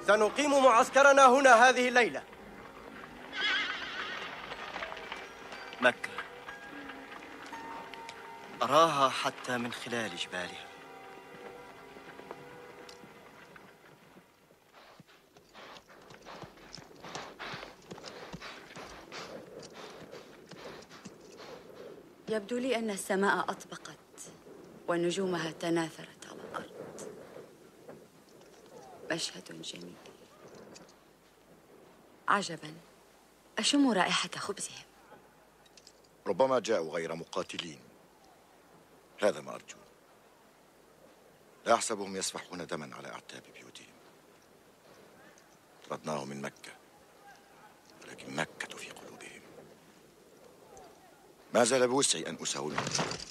سنقيم معسكرنا هنا هذه الليلة. مكة أراها حتى من خلال جبالها. يبدو لي أن السماء أطبقت ونجومها تناثرت على الأرض. مشهد جميل. عجباً، أشم رائحة خبزهم. ربما جاءوا غير مقاتلين، هذا ما أرجو. لا أحسبهم يسفحون دما على أعتاب بيوتهم. طردناهم من مكة، ولكن مكة في قلوبهم. ما زال بوسعي أن أساومهم.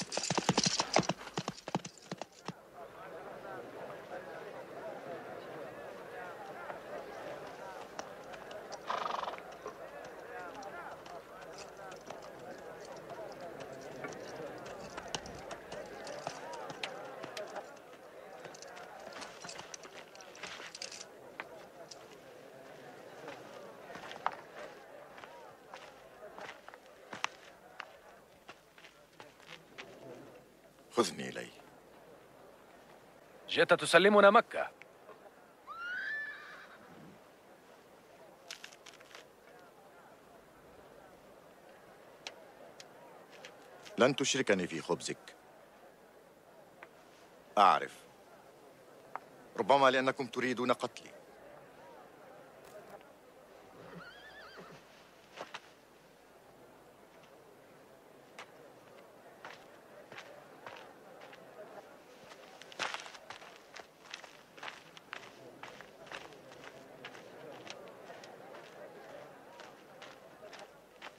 خذني إليه. جئت تسلمنا مكة. لن تشركني في خبزك. أعرف، ربما لأنكم تريدون قتلي.